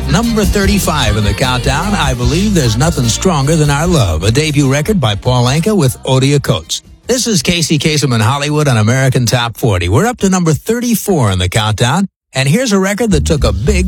Number 35 in the countdown, I Believe There's Nothing Stronger Than Our Love, a debut record by Paul Anka with Odia Coates. This is Casey Kasem in Hollywood on American Top 40. We're up to number 34 in the countdown, and here's a record that took a big